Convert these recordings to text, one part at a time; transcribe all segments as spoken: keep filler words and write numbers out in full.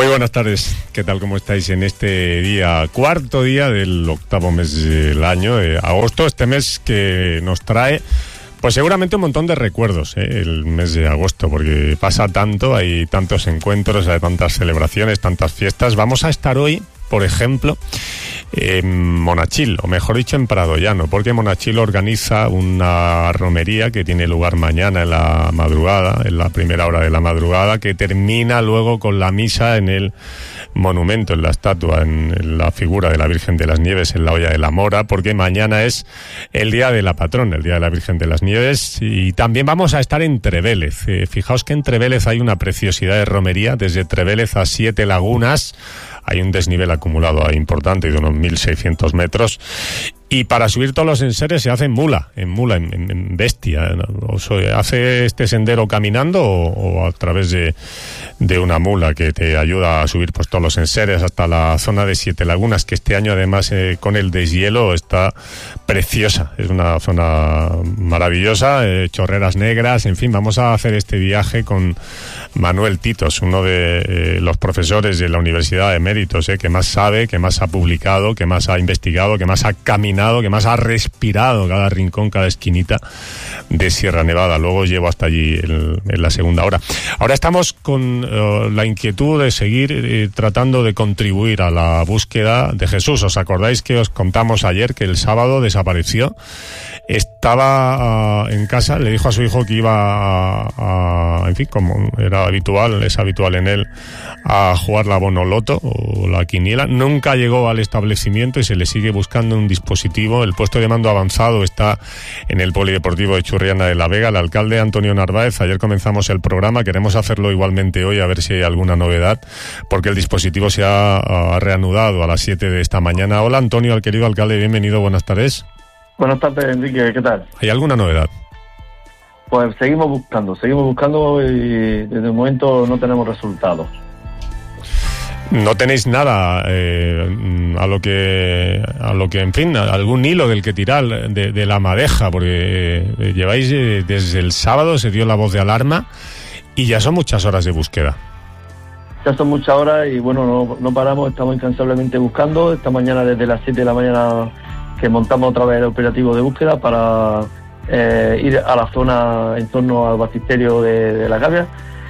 Muy buenas tardes, ¿qué tal? ¿Cómo estáis en este día, cuarto día del octavo mes del año, de agosto? Este mes que nos trae, pues seguramente un montón de recuerdos, ¿eh? El mes de agosto, porque pasa tanto, hay tantos encuentros, hay tantas celebraciones, tantas fiestas. Vamos a estar hoy, por ejemplo, en Monachil, o mejor dicho en Pradollano, porque Monachil organiza una romería que tiene lugar mañana en la madrugada, en la primera hora de la madrugada, que termina luego con la misa en el monumento, en la estatua, en, en la figura de la Virgen de las Nieves, en la Hoya de la Mora, porque mañana es el día de la patrona, el día de la Virgen de las Nieves. Y también vamos a estar en Trevélez. Eh, fijaos que en Trevélez hay una preciosidad de romería, desde Trevélez a Siete Lagunas. Hay un desnivel acumulado importante de unos mil seiscientos metros. Y para subir todos los enseres se hace en mula, en mula, en, en, en bestia. O sea, ¿hace este sendero caminando o, o a través de, de una mula que te ayuda a subir pues todos los enseres hasta la zona de Siete Lagunas, que este año además eh, con el deshielo está preciosa? Es una zona maravillosa, eh, chorreras negras, en fin, vamos a hacer este viaje con Manuel Titos, uno de eh, los profesores de la Universidad de Méritos, eh, que más sabe, que más ha publicado, que más ha investigado, que más ha caminado, que más ha respirado cada rincón, cada esquinita de Sierra Nevada. Luego llevo hasta allí en, en la segunda hora. Ahora estamos con uh, la inquietud de seguir eh, tratando de contribuir a la búsqueda de Jesús. ¿Os acordáis que os contamos ayer que el sábado desapareció? Estaba uh, en casa, le dijo a su hijo que iba a, a, en fin, como era habitual, es habitual en él, a jugar la bonoloto o la quiniela. Nunca llegó al establecimiento y se le sigue buscando un dispositivo. El puesto de mando avanzado está en el Polideportivo de Churriana de la Vega. El alcalde Antonio Narváez, ayer comenzamos el programa, queremos hacerlo igualmente hoy a ver si hay alguna novedad, porque el dispositivo se ha, ha reanudado a las siete de esta mañana. Hola Antonio, al querido alcalde, bienvenido, buenas tardes. Buenas tardes, Enrique, ¿qué tal? ¿Hay alguna novedad? Pues seguimos buscando, seguimos buscando y desde el momento no tenemos resultados. No tenéis nada eh, a lo que, a lo que, en fin, algún hilo del que tirar de, de la madeja, porque eh, lleváis eh, desde el sábado, se dio la voz de alarma y ya son muchas horas de búsqueda. Ya son muchas horas y bueno, no, no paramos, estamos incansablemente buscando. Esta mañana desde las siete de la mañana que montamos otra vez el operativo de búsqueda para eh, ir a la zona en torno al baptisterio de, de la Gavia.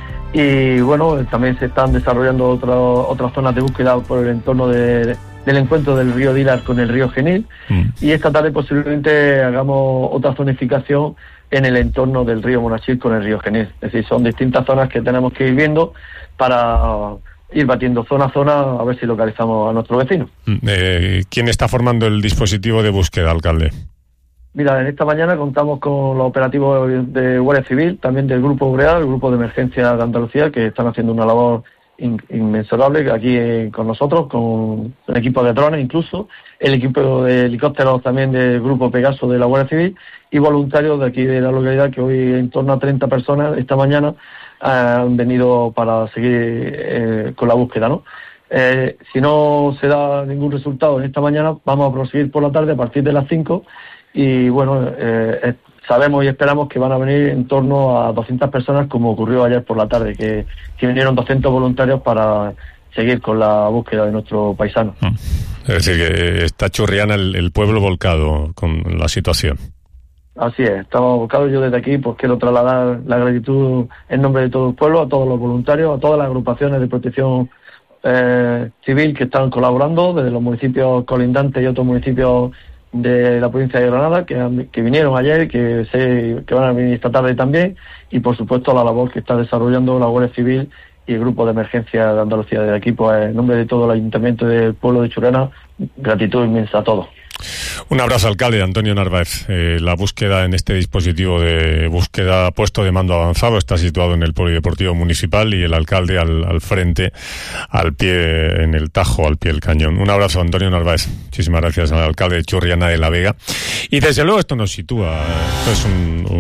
Y bueno, también se están desarrollando otra, otras zonas de búsqueda por el entorno de, del encuentro del río Dilar con el río Genil. Mm. Y esta tarde posiblemente hagamos otra zonificación en el entorno del río Monachil con el río Genil. Es decir, son distintas zonas que tenemos que ir viendo para ir batiendo zona a zona a ver si localizamos a nuestro vecino. Eh, ¿Quién está formando el dispositivo de búsqueda, alcalde? Mira, en esta mañana contamos con los operativos de Guardia Civil, también del Grupo Boreal, el Grupo de Emergencia de Andalucía, que están haciendo una labor in, inmensurable aquí eh, con nosotros, con un equipo de drones incluso, el equipo de helicópteros también del Grupo Pegaso de la Guardia Civil y voluntarios de aquí de la localidad, que hoy en torno a treinta personas esta mañana eh, han venido para seguir eh, con la búsqueda, ¿no? Eh, si no se da ningún resultado en esta mañana, vamos a proseguir por la tarde a partir de las cinco. Y bueno, eh, sabemos y esperamos que van a venir en torno a doscientas personas, como ocurrió ayer por la tarde, que, que vinieron doscientos voluntarios para seguir con la búsqueda de nuestro paisano. Es decir, que está Churriana el, el pueblo volcado con la situación. Así es, estamos volcados. Yo desde aquí pues quiero trasladar la gratitud en nombre de todo el pueblo, a todos los voluntarios, a todas las agrupaciones de protección eh, civil que están colaborando, desde los municipios colindantes y otros municipios de la provincia de Granada, que, que vinieron ayer, que sé que van a venir esta tarde también, y por supuesto la labor que está desarrollando la Guardia Civil y el Grupo de Emergencia de Andalucía. De aquí, pues en nombre de todo el Ayuntamiento del pueblo de Churriana, gratitud inmensa a todos. Un abrazo, alcalde Antonio Narváez. Eh, la búsqueda en este dispositivo de búsqueda puesto de mando avanzado está situado en el Polideportivo Municipal y el alcalde al, al frente, al pie, en el Tajo, al pie del cañón. Un abrazo, Antonio Narváez. Muchísimas gracias al alcalde de Churriana de la Vega. Y desde luego esto nos sitúa, esto es un, un, un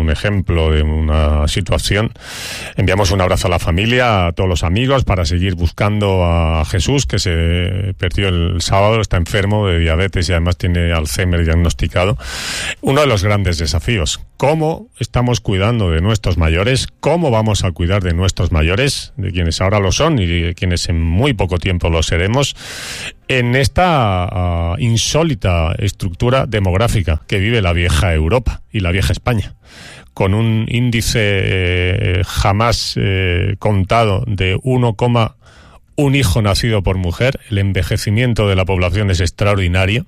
un ejemplo de una situación. Enviamos un abrazo a la familia, a todos los amigos, para seguir buscando a Jesús, que se perdió el sábado, está enfermo de diabetes y además tiene Alzheimer diagnosticado. Uno de los grandes desafíos: ¿cómo estamos cuidando de nuestros mayores? ¿Cómo vamos a cuidar de nuestros mayores, de quienes ahora lo son y de quienes en muy poco tiempo lo seremos, en esta uh, insólita estructura demográfica que vive la vieja Europa y la vieja España, con un índice eh, jamás eh, contado de uno coma uno hijo nacido por mujer? El envejecimiento de la población es extraordinario.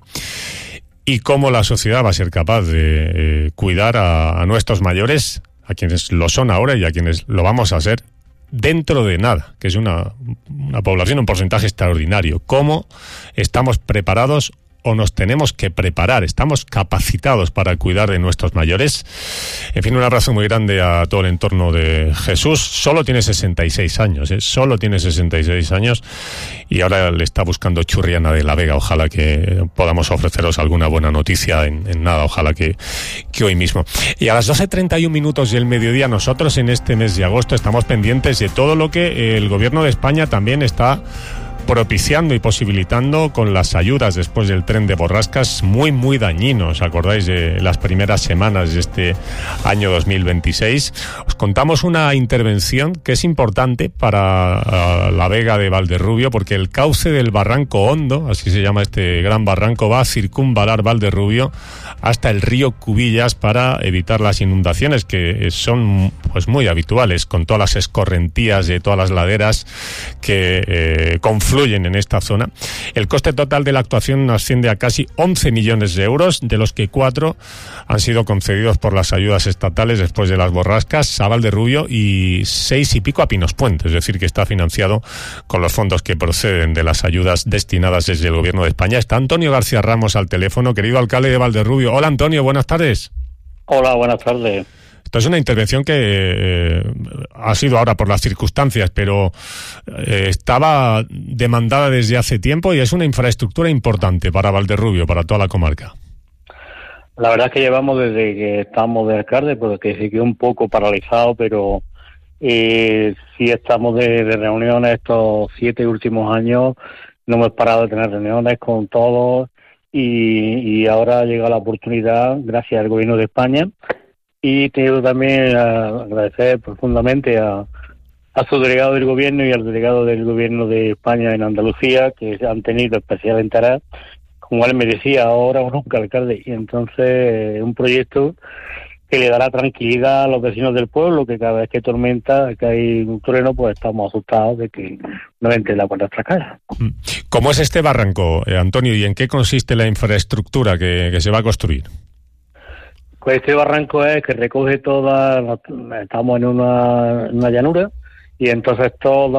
Y cómo la sociedad va a ser capaz de eh, cuidar a, a nuestros mayores, a quienes lo son ahora y a quienes lo vamos a ser dentro de nada, que es una, una población, un porcentaje extraordinario. ¿Cómo estamos preparados o nos tenemos que preparar? ¿Estamos capacitados para cuidar de nuestros mayores? En fin, un abrazo muy grande a todo el entorno de Jesús. Solo tiene sesenta y seis años, ¿eh? Solo tiene sesenta y seis años y ahora le está buscando Churriana de la Vega. Ojalá que podamos ofreceros alguna buena noticia en, en nada, ojalá que, que hoy mismo. Y a las doce treinta y un minutos del mediodía, nosotros en este mes de agosto estamos pendientes de todo lo que el Gobierno de España también está propiciando y posibilitando con las ayudas después del tren de borrascas muy muy dañinos. ¿Acordáis de las primeras semanas de este año dos mil veintiséis? Os contamos una intervención que es importante para uh, la Vega de Valderrubio, porque el cauce del Barranco Hondo, así se llama este gran barranco, va a circunvalar Valderrubio hasta el río Cubillas para evitar las inundaciones que son pues muy habituales, con todas las escorrentías de todas las laderas que eh, confluyen en esta zona. El coste total de la actuación asciende a casi once millones de euros, de los que cuatro han sido concedidos por las ayudas estatales después de las borrascas a Valderrubio y seis y pico a Pinos Puente, es decir, que está financiado con los fondos que proceden de las ayudas destinadas desde el Gobierno de España. Está Antonio García Ramos al teléfono, querido alcalde de Valderrubio. Hola Antonio, buenas tardes. Hola, buenas tardes. Esto es una intervención que eh, ha sido ahora por las circunstancias, pero eh, estaba demandada desde hace tiempo y es una infraestructura importante para Valderrubio, para toda la comarca. La verdad es que llevamos desde que estamos de alcalde, porque se quedó un poco paralizado, pero eh, sí estamos de, de reuniones estos siete últimos años, no hemos parado de tener reuniones con todos y, y ahora ha llegado la oportunidad, gracias al Gobierno de España. Y quiero también agradecer profundamente a, a su delegado del gobierno y al delegado del gobierno de España en Andalucía, que han tenido especial interés, como él me decía, ahora o nunca, alcalde. Y entonces es un proyecto que le dará tranquilidad a los vecinos del pueblo, que cada vez que tormenta, que hay un trueno, pues estamos asustados de que no entre la por nuestra casa. ¿Cómo es este barranco, eh, Antonio, y en qué consiste la infraestructura que, que se va a construir? Pues este barranco es que recoge toda, estamos en una, una llanura, y entonces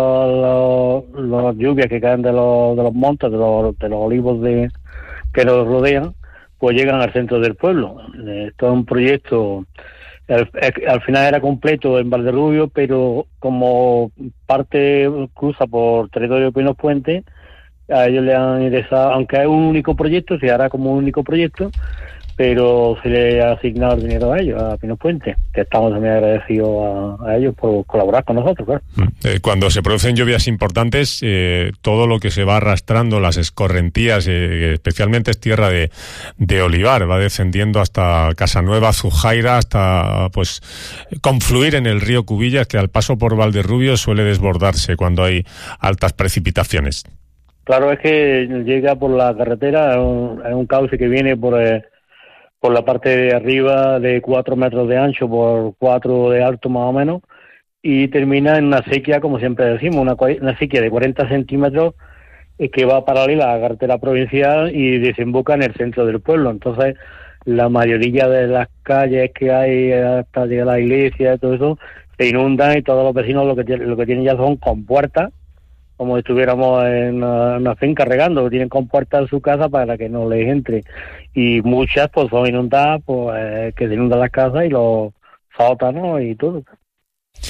todas las lluvias que caen de los, de los montes, de los, de los olivos de, que nos rodean, pues llegan al centro del pueblo. Esto es un proyecto, al, al final era completo en Valderrubio, pero como parte cruza por territorio de Pinos Puente, a ellos le han ingresado, aunque es un único proyecto, se hará como un único proyecto, pero se le ha asignado el dinero a ellos, a Pinos Puente, que estamos también agradecidos a, a ellos por colaborar con nosotros, claro. Eh, cuando se producen lluvias importantes, eh, todo lo que se va arrastrando, las escorrentías, eh, especialmente es tierra de, de olivar, va descendiendo hasta Casanueva, Zujaira, hasta pues confluir en el río Cubillas, que al paso por Valderrubio suele desbordarse cuando hay altas precipitaciones. Claro, es que llega por la carretera, es un, es un cauce que viene por... Eh, por la parte de arriba de cuatro metros de ancho por cuatro de alto más o menos, y termina en una sequía, como siempre decimos, una, una sequía de cuarenta centímetros eh, que va paralela a la carretera provincial y desemboca en el centro del pueblo. Entonces, la mayoría de las calles que hay hasta llegar a la iglesia y todo eso, se inundan y todos los vecinos lo que, tienen, lo que tienen ya son compuertas, como si estuviéramos en una, una finca regando, tienen compuertas en su casa para que no les entre. Y muchas pues son inundadas, pues eh, que se inundan las casas y los sótanos y todo.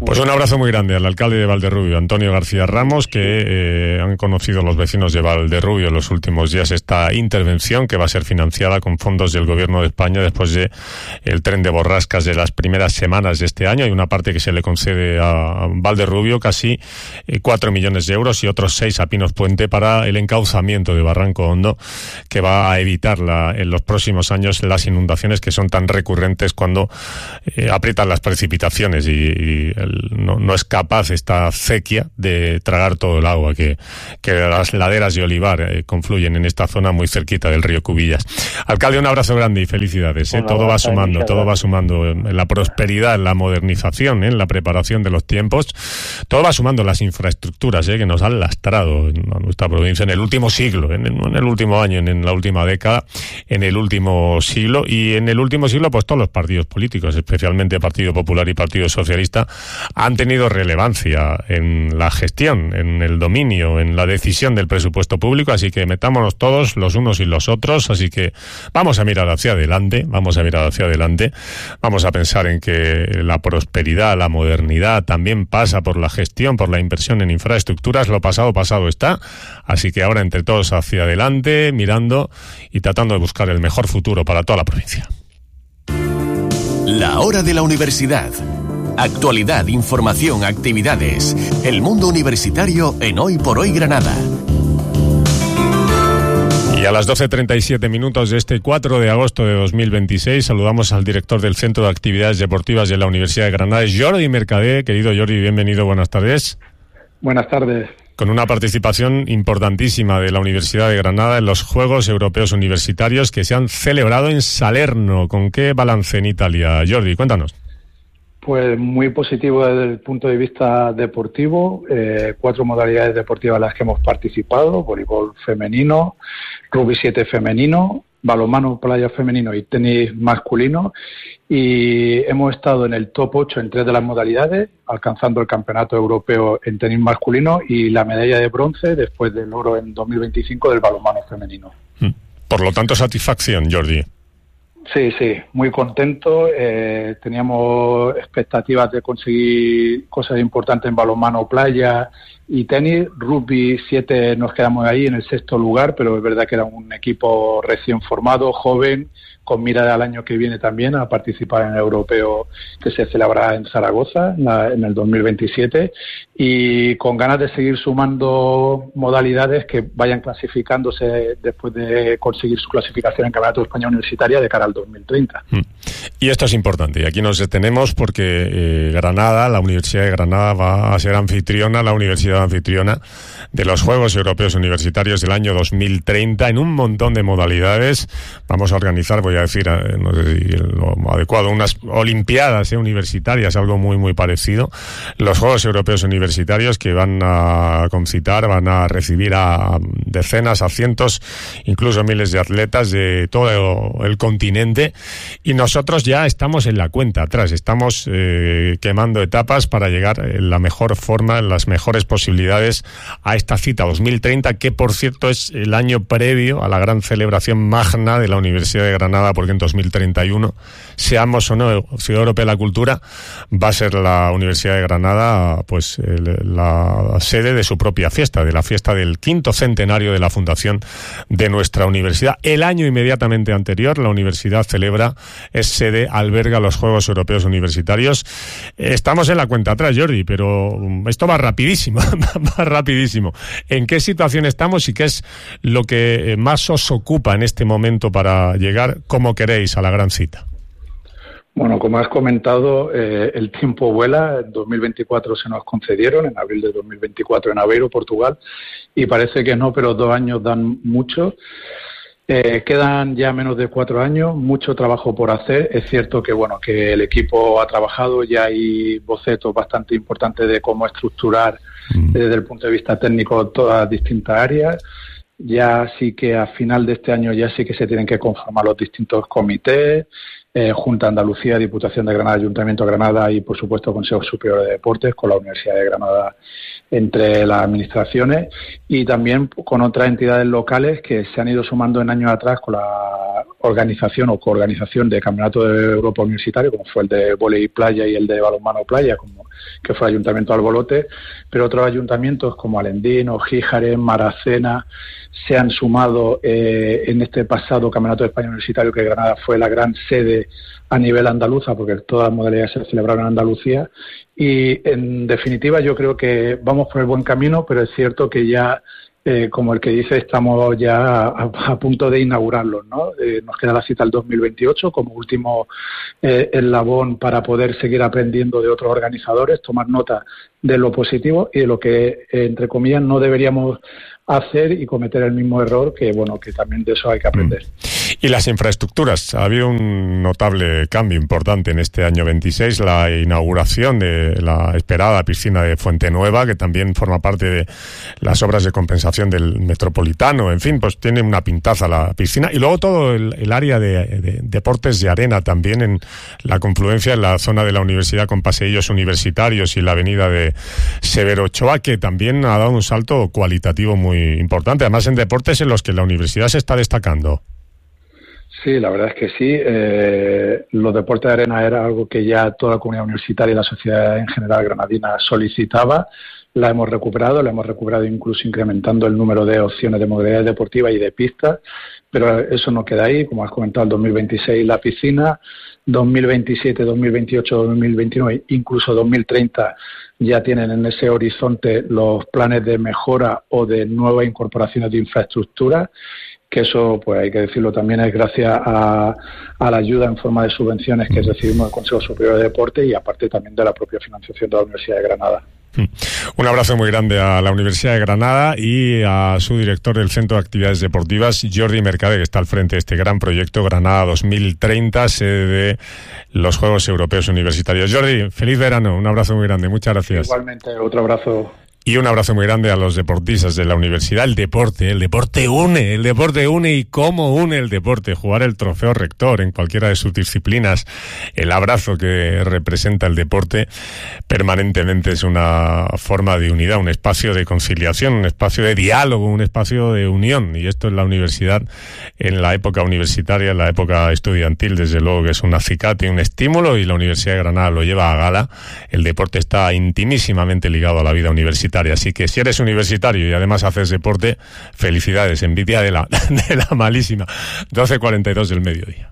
Pues un abrazo muy grande al alcalde de Valderrubio, Antonio García Ramos, que eh, han conocido los vecinos de Valderrubio en los últimos días esta intervención que va a ser financiada con fondos del Gobierno de España después de el tren de borrascas de las primeras semanas de este año. Hay una parte que se le concede a Valderrubio, casi eh, cuatro millones de euros, y otros seis a Pinos Puente para el encauzamiento de Barranco Hondo, que va a evitar la, en los próximos años las inundaciones que son tan recurrentes cuando eh, aprietan las precipitaciones y, y el No, no es capaz esta acequia de tragar todo el agua que, que las laderas de olivar eh, confluyen en esta zona muy cerquita del río Cubillas. Alcalde, un abrazo grande y felicidades. Eh. Todo va sumando, todo va sumando en la prosperidad, en la modernización, eh, en la preparación de los tiempos. Todo va sumando las infraestructuras eh, que nos han lastrado en nuestra provincia en el último siglo, en el, en el último año, en la última década, en el último siglo y en el último siglo pues todos los partidos políticos, especialmente Partido Popular y Partido Socialista, han tenido relevancia en la gestión, en el dominio, en la decisión del presupuesto público, así que metámonos todos los unos y los otros, así que vamos a mirar hacia adelante, vamos a mirar hacia adelante, vamos a pensar en que la prosperidad, la modernidad también pasa por la gestión, por la inversión en infraestructuras, lo pasado pasado está, así que ahora entre todos hacia adelante, mirando y tratando de buscar el mejor futuro para toda la provincia. La hora de la universidad. Actualidad, información, actividades. El mundo universitario en Hoy por Hoy Granada. Y a las doce treinta y siete minutos de este cuatro de agosto de dos mil veintiséis saludamos al director del Centro de Actividades Deportivas de la Universidad de Granada, Jordi Mercader. Querido Jordi, bienvenido, buenas tardes. Buenas tardes. Con una participación importantísima de la Universidad de Granada en los Juegos Europeos Universitarios que se han celebrado en Salerno. ¿Con qué balance en Italia? Jordi, cuéntanos. Pues muy positivo desde el punto de vista deportivo, eh, cuatro modalidades deportivas en las que hemos participado: voleibol femenino, rugby siete femenino, balonmano playa femenino y tenis masculino, y hemos estado en el top ocho en tres de las modalidades, alcanzando el campeonato europeo en tenis masculino y la medalla de bronce después del oro en dos mil veinticinco del balonmano femenino. Por lo tanto, satisfacción, Jordi. Sí, sí, muy contento. Eh, teníamos expectativas de conseguir cosas importantes en balonmano, playa y tenis. Rugby siete nos quedamos ahí en el sexto lugar, pero es verdad que era un equipo recién formado, joven, con mira al año que viene también a participar en el europeo que se celebrará en Zaragoza en, la, en el dos mil veintisiete, y con ganas de seguir sumando modalidades que vayan clasificándose después de conseguir su clasificación en Campeonato de España Universitaria de cara al dos mil treinta. Y esto es importante, y aquí nos detenemos porque eh, Granada, la Universidad de Granada va a ser anfitriona, la universidad anfitriona de los Juegos Europeos Universitarios del año dos mil treinta en un montón de modalidades. Vamos a organizar, voy a decir, no sé si lo adecuado, unas olimpiadas eh, universitarias, algo muy muy parecido. Los Juegos Europeos Universitarios que van a concitar, van a recibir a decenas, a cientos, incluso miles de atletas de todo el continente, y nosotros ya estamos en la cuenta atrás, estamos eh, quemando etapas para llegar en la mejor forma, en las mejores posibilidades a esta cita dos mil treinta, que por cierto es el año previo a la gran celebración magna de la Universidad de Granada, porque en dos mil treinta y uno, seamos o no Ciudad Europea de la Cultura, va a ser la Universidad de Granada pues el, la sede de su propia fiesta, de la fiesta del quinto centenario de la fundación de nuestra universidad. El año inmediatamente anterior, la universidad celebra, es sede, alberga los Juegos Europeos Universitarios. Estamos en la cuenta atrás, Jordi, pero esto va rapidísimo, va rapidísimo. ¿En qué situación estamos y qué es lo que más os ocupa en este momento para llegar como queréis a la gran cita? Bueno, como has comentado, eh, el tiempo vuela. En dos mil veinticuatro se nos concedieron, en abril de dos mil veinticuatro en Aveiro, Portugal, y parece que no, pero dos años dan mucho. Eh, quedan ya menos de cuatro años, mucho trabajo por hacer. Es cierto que bueno que el equipo ha trabajado, ya hay bocetos bastante importantes de cómo estructurar mm. desde el punto de vista técnico todas las distintas áreas. Ya sí que a final de este año ya sí que se tienen que conformar los distintos comités, eh, Junta de Andalucía, Diputación de Granada, Ayuntamiento de Granada y por supuesto Consejo Superior de Deportes con la Universidad de Granada entre las administraciones, y también con otras entidades locales que se han ido sumando en años atrás con la organización o coorganización de campeonatos de Europa universitario, como fue el de vóley playa y el de balonmano playa, como que fue el Ayuntamiento de Albolote, pero otros ayuntamientos como Alendín, Gíjares, Maracena se han sumado eh, en este pasado Campeonato de España Universitario, que Granada fue la gran sede a nivel andaluza, porque todas las modalidades se celebraron en Andalucía. Y en definitiva yo creo que vamos por el buen camino, pero es cierto que ya, eh, como el que dice, estamos ya a, a punto de inaugurarlos, ¿no? Eh, nos queda la cita el dos mil veintiocho como último eh, eslabón para poder seguir aprendiendo de otros organizadores, tomar nota de lo positivo y de lo que, eh, entre comillas, no deberíamos hacer y cometer el mismo error, que bueno, que también de eso hay que aprender. Y las infraestructuras, ha habido un notable cambio importante en este año veintiséis, la inauguración de la esperada piscina de Fuente Nueva, que también forma parte de las obras de compensación del Metropolitano, en fin, pues tiene una pintaza la piscina, y luego todo el, el área de, de deportes de arena también, en la confluencia en la zona de la universidad con paseillos universitarios y la avenida de Severo Ochoa, que también ha dado un salto cualitativo muy importante, además en deportes en los que la universidad se está destacando. Sí, la verdad es que sí. Eh, los deportes de arena era algo que ya toda la comunidad universitaria y la sociedad en general granadina solicitaba. La hemos recuperado, la hemos recuperado incluso incrementando el número de opciones de modalidades deportivas y de pistas, pero eso no queda ahí. Como has comentado, el dos mil veintiséis la piscina, dos mil veintisiete, dos mil veintiocho, dos mil veintinueve, incluso dos mil treinta ya tienen en ese horizonte los planes de mejora o de nuevas incorporaciones de infraestructura, que eso, pues hay que decirlo también, es gracias a, a la ayuda en forma de subvenciones que recibimos del Consejo Superior de Deporte y aparte también de la propia financiación de la Universidad de Granada. Un abrazo muy grande a la Universidad de Granada y a su director del Centro de Actividades Deportivas, Jordi Mercade, que está al frente de este gran proyecto Granada dos mil treinta, sede de los Juegos Europeos Universitarios. Jordi, feliz verano, un abrazo muy grande, muchas gracias. Igualmente, otro abrazo. Y un abrazo muy grande a los deportistas de la universidad. El deporte, el deporte une, el deporte une y cómo une el deporte. Jugar el trofeo rector en cualquiera de sus disciplinas, el abrazo que representa el deporte permanentemente es una forma de unidad, un espacio de conciliación, un espacio de diálogo, un espacio de unión. Y esto en la universidad, en la época universitaria, en la época estudiantil, desde luego que es un acicate y un estímulo, y la Universidad de Granada lo lleva a gala. El deporte está intimísimamente ligado a la vida universitaria. Así que si eres universitario y además haces deporte, felicidades, envidia de la, de la malísima. doce cuarenta y dos del mediodía.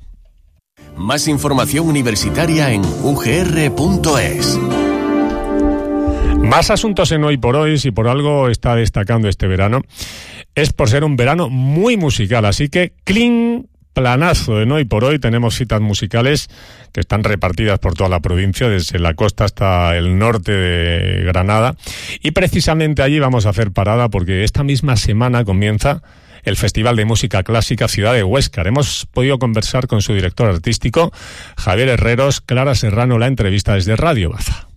Más información universitaria en u g r punto e s. Más asuntos en Hoy por Hoy, si por algo está destacando este verano, es por ser un verano muy musical. Así que, ¡cling! Planazo en Hoy por Hoy. Tenemos citas musicales que están repartidas por toda la provincia, desde la costa hasta el norte de Granada, y precisamente allí vamos a hacer parada porque esta misma semana comienza el Festival de Música Clásica Ciudad de Huéscar. Hemos podido conversar con su director artístico, Javier Herreros. Clara Serrano, la entrevista desde Radio Baza.